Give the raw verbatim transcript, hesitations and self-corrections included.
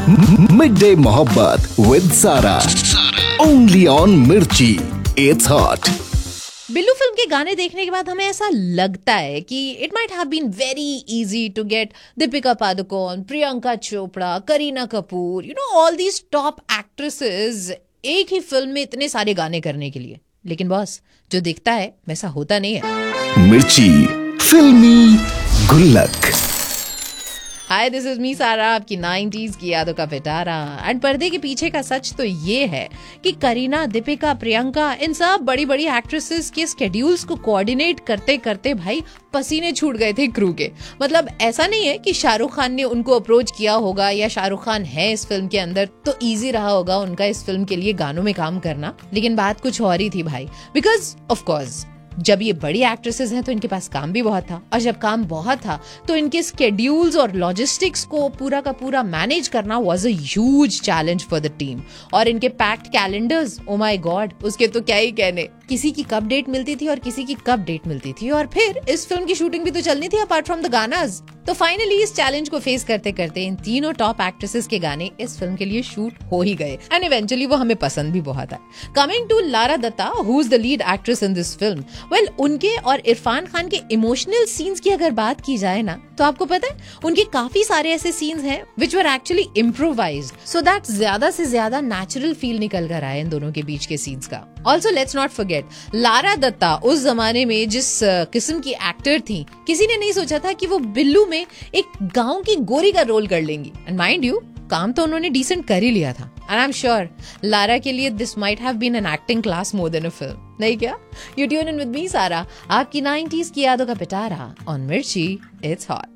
Mid day मोहब्बत with सारा, only on मिर्ची, इट्स हॉट। बिल्लू फिल्म के गाने देखने के बाद हमें ऐसा लगता है कि it might have been very easy to get Deepika Padukone, Priyanka Chopra, Kareena Kapoor, you know all these top actresses एक ही फिल्म में इतने सारे गाने करने के लिए। लेकिन बॉस, जो दिखता है वैसा होता नहीं है। मिर्ची फिल्मी गुल्लक। हाय, दिस इज मी सारा, आपकी नाइंटीज़ की यादों का पिटारा। एंड पर्दे के पीछे का सच तो ये है कि करीना, दीपिका, प्रियंका, इन सब बड़ी बड़ी एक्ट्रेसेस के स्केड्यूल्स को कोऑर्डिनेट करते करते भाई पसीने छूट गए थे क्रू के। मतलब ऐसा नहीं है कि शाहरुख खान ने उनको अप्रोच किया होगा या शाहरुख खान है इस फिल्म के अंदर तो इजी रहा होगा उनका इस फिल्म के लिए गानों में काम करना। लेकिन बात कुछ और ही थी भाई, बिकॉज ऑफ कोर्स जब ये बड़ी एक्ट्रेसेस हैं तो इनके पास काम भी बहुत था, और जब काम बहुत था तो इनके स्केड्यूल्स और लॉजिस्टिक्स को पूरा का पूरा मैनेज करना was a huge challenge for the team. और इनके packed calendars, oh my God, उसके तो क्या ही कहने। किसी की कब डेट मिलती थी और किसी की कब डेट मिलती थी, और फिर इस फिल्म की शूटिंग भी तो चलनी थी अपार्ट फ्रॉम द गानाज। तो फाइनली इस चैलेंज को फेस करते करते इन तीनों टॉप एक्ट्रेसेस के गाने इस फिल्म के लिए शूट हो ही गए, एंड इवेंचुअली वो हमें पसंद भी बहुत आए। Coming to Lara Dutta, who is the lead actress in this film, well उनके और इरफान खान के इमोशनल सीन्स की अगर बात की जाए ना, तो आपको पता है उनके काफी सारे ऐसे सीन्स हैं विच were actually improvised, so that ज्यादा से ज्यादा नेचुरल फील निकल कर आए इन दोनों के बीच के सीन्स का। Also let's not forget, Lara Dutta उस जमाने में जिस किस्म की एक्टर थी, किसी ने नहीं सोचा था कि वो बिल्लू में एक गांव की गोरी का रोल कर लेंगी। एंड माइंड यू, काम तो उन्होंने डिसेंट कर ही लिया था। And I am sure Lara के लिए this might have been an acting class more than a film, नहीं क्या? You tune in with me सारा, आपकी नाइंटीज़ की यादों का पिटारा ऑन मिर्ची, इट्स हॉट।